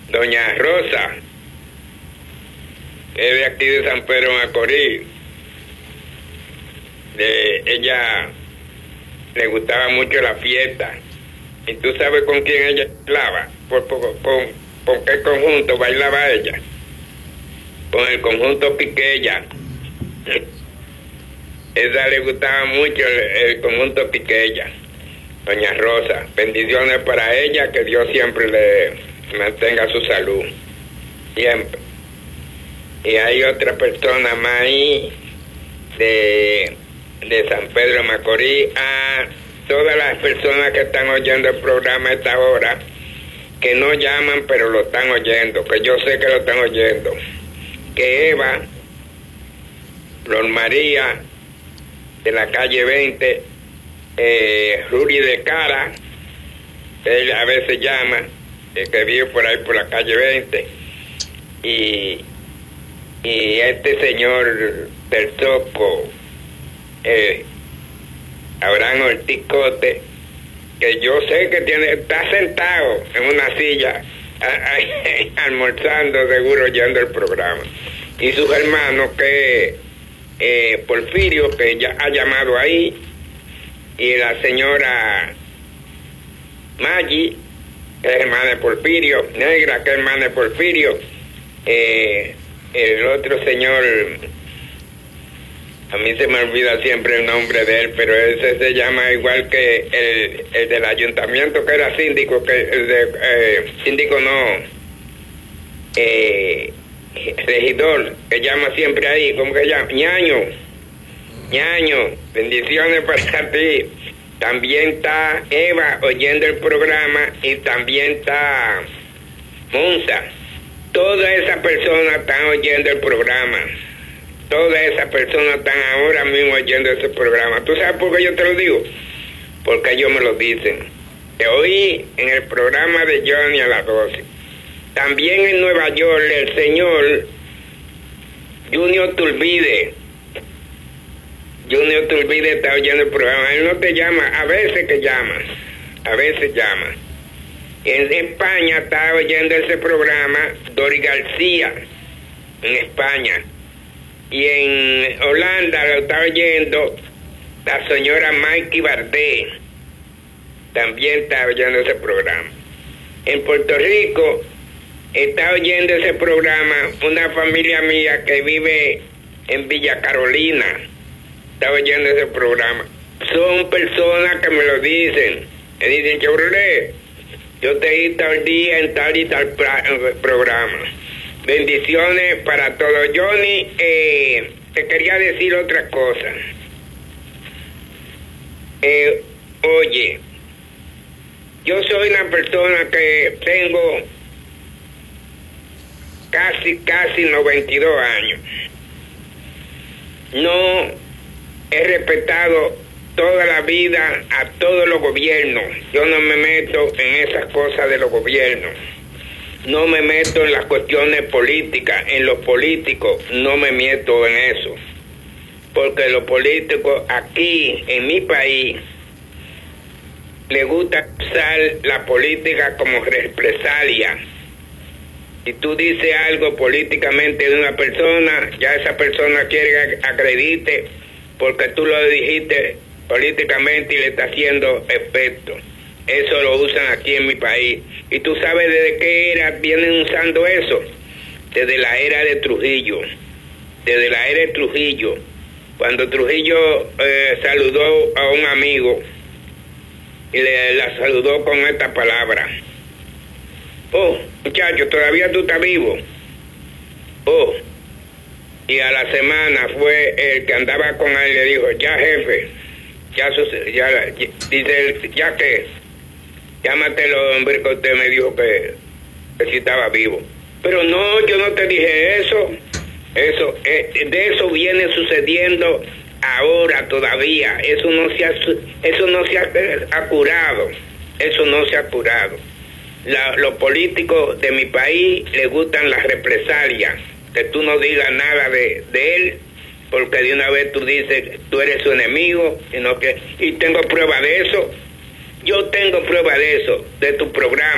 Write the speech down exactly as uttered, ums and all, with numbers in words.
doña Rosa, que es de aquí de San Pedro Macorís. De ella le gustaba mucho la fiesta. ¿Y tú sabes con quién ella bailaba? ¿Por, por, con, ¿Con qué conjunto bailaba ella? Con el conjunto Piqueya. Esa le gustaba mucho el, el conjunto Piqueya. Doña Rosa, bendiciones para ella, que Dios siempre le mantenga su salud. Siempre. Y hay otra persona más ahí de, de San Pedro de Macorís. A todas las personas que están oyendo el programa a esta hora, que no llaman pero lo están oyendo, que yo sé que lo están oyendo. Que Eva, Flor María, de la calle veinte, eh, Ruri de Cara, él a veces llama, eh, que vive por ahí por la calle veinte, y, y este señor del Soco, eh, Abraham Ortiz Cote, que yo sé que tiene, está sentado en una silla a, a, almorzando, seguro oyendo el programa, y sus hermanos, que eh, Porfirio, que ya ha llamado ahí, y la señora Maggi, que es hermana de Porfirio, Negra, que es hermana de Porfirio, eh, el otro señor, a mí se me olvida siempre el nombre de él, pero ese se llama igual que el, el del ayuntamiento, que era síndico, que el de, eh, síndico no, eh, regidor, que llama siempre ahí, ¿cómo que se llama? Ñaño, Ñaño, bendiciones para ti. También está Eva oyendo el programa, y también está Monza. Todas esas personas están oyendo el programa. Todas esas personas están ahora mismo oyendo ese programa. ¿Tú sabes por qué yo te lo digo? Porque ellos me lo dicen. Te oí en el programa de Johnny a las doce. También en Nueva York, el señor Junior Turbide. Junior Turbide está oyendo el programa. Él no te llama, a veces que llama. A veces llama. En España está oyendo ese programa Dori García, en España. Y en Holanda lo está oyendo la señora Mikey Bardé. También está oyendo ese programa. En Puerto Rico está oyendo ese programa una familia mía que vive en Villa Carolina. Está oyendo ese programa. Son personas que me lo dicen. Me dicen, Chevrolet, yo te di tal día en tal y tal programa. Bendiciones para todos. Johnny, eh, te quería decir otra cosa. Eh, oye, yo soy una persona que tengo casi, casi noventa y dos años. No he respetado toda la vida a todos los gobiernos. Yo no me meto en esas cosas de los gobiernos. No me meto en las cuestiones políticas, en los políticos, no me meto en eso. Porque los políticos aquí, en mi país, les gusta usar la política como represalia. Si tú dices algo políticamente de una persona, ya esa persona quiere que acredite porque tú lo dijiste políticamente y le está haciendo efecto. Eso lo usan aquí en mi país. ¿Y tú sabes desde qué era vienen usando eso? Desde la era de Trujillo. Desde la era de Trujillo. Cuando Trujillo eh, saludó a un amigo y le la saludó con esta palabra. Oh, muchacho, todavía tú estás vivo. Oh. Y a la semana fue el que andaba con él y le dijo, ya jefe, ya, ya, ya dice él, ya que, llámatelo, hombre, que usted me dijo que, que sí estaba vivo. Pero no, yo no te dije eso. Eso, eh, de eso viene sucediendo ahora todavía. Eso no se ha, eso no se ha, ha curado. Eso no se ha curado. La, los políticos de mi país les gustan las represalias. Que tú no digas nada de, de él, porque de una vez tú dices, tú eres su enemigo, sino que, y tengo prueba de eso. Yo tengo prueba de eso, de tu programa.